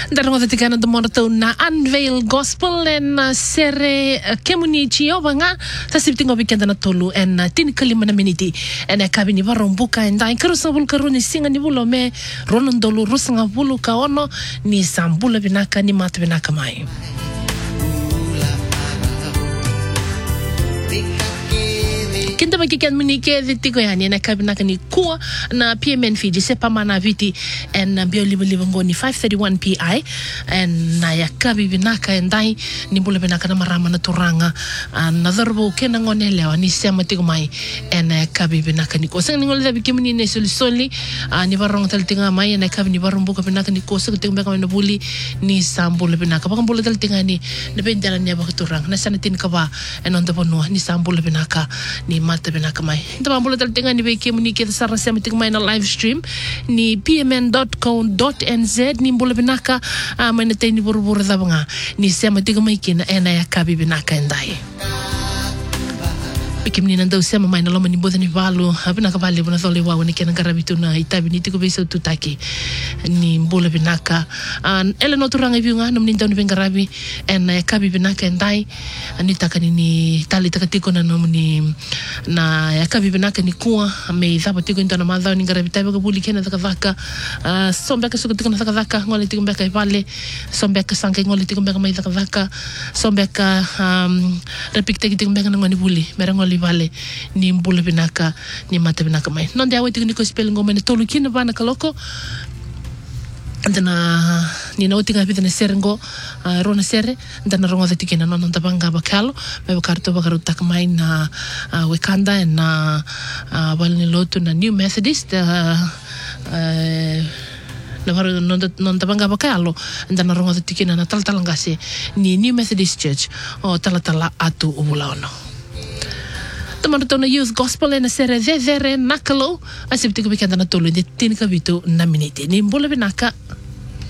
Darong the Tigana the Monato na Unveil Gospel and Sere Kemunichi Obanga, Tasipting of Weekend and Tolu and Tinkalimana Miniti and a cabin Varumbuka and I Karusabul Karuni sing a nivulo me Ronandolo Rusanga Buluka ono ni Sambula Vinaka ni Matvinaka Mai. Kinta makikian munike dito yan na kabinaka ni kuwa na PMN Fiji sepa mana viti and bio libo ni 531 PI and na yakabi binaka and dai ni bula binaka na marama na turanga na darbo kena ngone lewa ni sema tigo mai and kabi binaka ni kosa ngol da bikimuni ne soli ni barong taltinga mai na kabi ni barong buka binaka ni kosa tigo beka na buli ni sambula binaka bakang bula taltinga ni na bendala ni turang na sanatin ka ba and on the bono ni sambula binaka ni mata binaka mai. Ito mga bulot altingan ni Beke Munike sa rasya mating may na live stream ni pmn.co.nz ni bula binaka may natay ni buru-buru da mga ni siya mating may kina enaya kabi binaka enday. Bikim ni nandaw siya mamay na laman ni Boda ni Valo pinakabali mo na thole wawa ni kaya nagkarabito na itabi ni tigo beso tutaki ni bula binaka ela no turang ibyo nga nam nindaw ni Bengarabi enaya kabi binaka enday anita kanini tali takatiko na nom ni na yakabi binaka ni kuwa may thapa tiko into na madhaw ni Garabi tayo kabuli kena takadhaka sombeka sukutiko na takadhaka ngoli tiko mbeka ipale sombeka sangkay ngoli tiko mbeka may takadhaka sombeka repikte tiko mbeka na ngoni buli merang ngoli vale ni mbula binaka ni mata binaka may nonde awe tiko niko spell ngoma ni tolu kina ba nakaloko Antana ni na utinga pita na serengo rona sere antana rongo dati kina non tabanga bakalo may bakarto bakarutak may na wekanda na walni loto na New Methodist navaru non tabanga bakalo antana rongo dati kina na taltalangase ni New Methodist Church o talatala atu ubulaono. Tamarito na youth gospel na sere nakalo asip tigo bikanda na tuloy de tinika bito na minute ni mbula binaka